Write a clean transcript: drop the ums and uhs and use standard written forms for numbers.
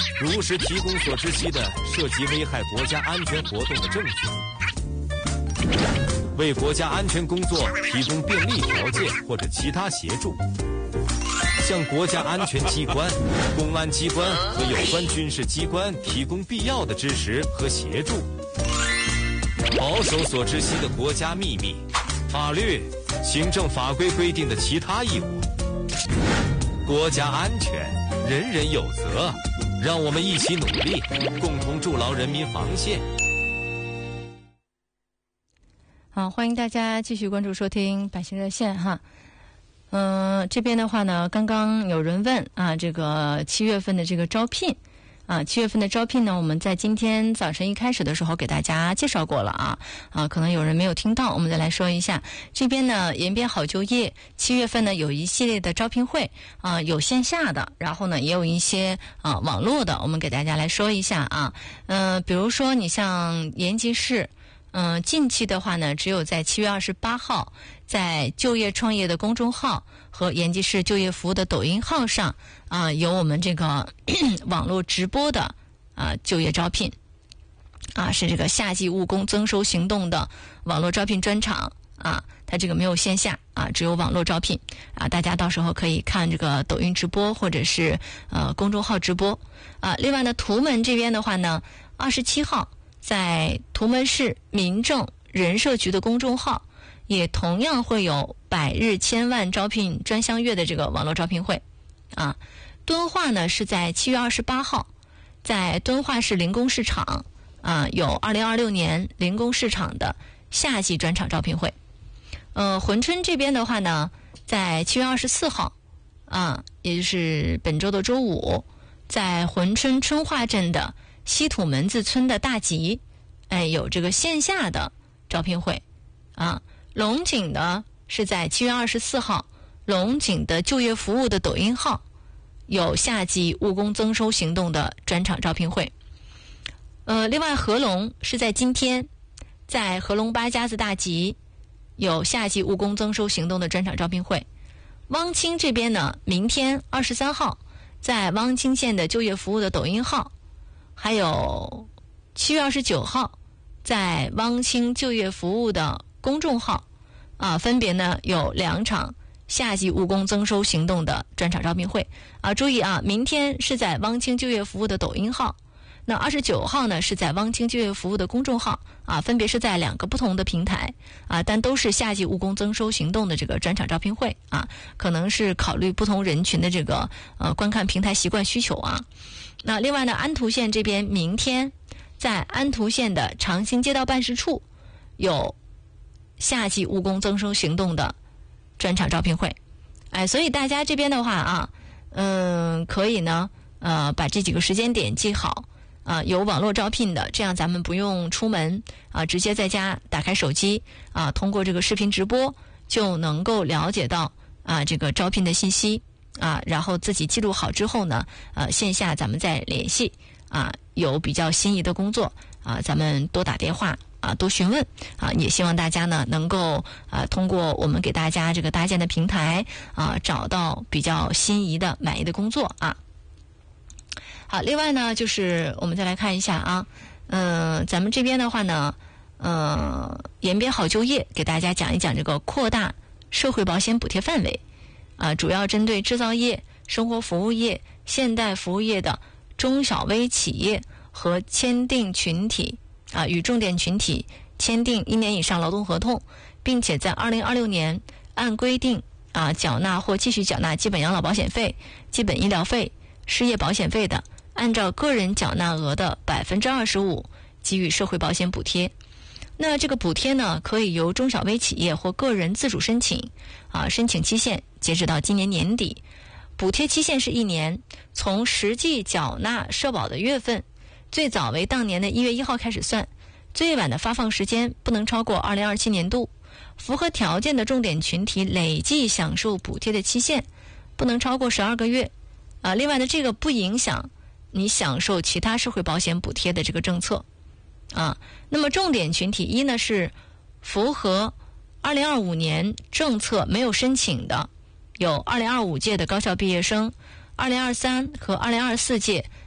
如实提供所知悉的涉及危害国家安全活动的证据，为国家安全工作提供便利条件或者其他协助，向国家安全机关、公安机关和有关军事机关提供必要的支持和协助，保守所知悉的国家秘密、法律、行政法规规定的其他义务。国家安全，人人有责，让我们一起努力，共同筑牢人民防线。 好，欢迎大家继续关注收听百姓热线哈。这边的话呢，刚刚有人问啊，这个7月份的这个招聘啊，7月份的招聘呢，我们在今天早晨一开始的时候给大家介绍过了啊，可能有人没有听到，我们再来说一下。这边呢，延边好就业7月份呢有一系列的招聘会啊，有线下的，然后呢也有一些网络的，我们给大家来说一下啊。比如说你像延吉市。近期的话呢，只有在7月28号，在就业创业的公众号和延吉市就业服务的抖音号上有我们这个网络直播的就业招聘是这个夏季务工增收行动的网络招聘专场它这个没有线下只有网络招聘大家到时候可以看这个抖音直播或者是公众号直播另外呢，图门这边的话呢，27号。在图门市民政人社局的公众号，也同样会有百日千万招聘专项月的这个网络招聘会敦化呢是在7月28号，在敦化市临工市场有2026年临工市场的夏季专场招聘会。珲春这边的话呢，在7月24号也就是本周的周五，在珲春春化镇的西土门子村的大集有这个线下的招聘会龙井呢是在7月24号，龙井的就业服务的抖音号有夏季务工增收行动的专场招聘会。另外合龙是在今天，在合龙八家子大集有夏季务工增收行动的专场招聘会。汪清这边呢，明天23号，在汪清县的就业服务的抖音号，还有7月29号，在汪清就业服务的公众号分别呢有2场夏季务工增收行动的专场招聘会注意明天是在汪清就业服务的抖音号，那29号呢是在汪清就业服务的公众号分别是在2个不同的平台但都是夏季务工增收行动的这个专场招聘会可能是考虑不同人群的这个观看平台习惯需求那另外呢，安图县这边明天在安图县的长兴街道办事处有夏季务工增收行动的专场招聘会所以大家这边的话可以呢把这几个时间点记好有网络招聘的，这样咱们不用出门直接在家打开手机通过这个视频直播就能够了解到这个招聘的信息然后自己记录好之后呢线下咱们再联系有比较心仪的工作咱们多打电话多询问也希望大家呢能够通过我们给大家这个搭建的平台找到比较心仪的满意的工作好，另外呢就是我们再来看一下咱们这边的话呢延边好就业给大家讲一讲这个扩大社会保险补贴范围主要针对制造业、生活服务业、现代服务业的中小微企业和签订群体与重点群体签订1年以上劳动合同，并且在2026年按规定缴纳或继续缴纳基本养老保险费、基本医疗费、失业保险费的，按照个人缴纳额的25%给予社会保险补贴。那这个补贴呢，可以由中小微企业或个人自主申请申请期限截止到今年年底，补贴期限是1年，从实际缴纳社保的月份最早为当年的1月1号开始算，最晚的发放时间不能超过2027年度。符合条件的重点群体累计享受补贴的期限不能超过12个月另外呢，这个不影响你享受其他社会保险补贴的这个政策那么重点群体一呢是符合2025年政策没有申请的，有2025届的高校毕业生，2023和2024届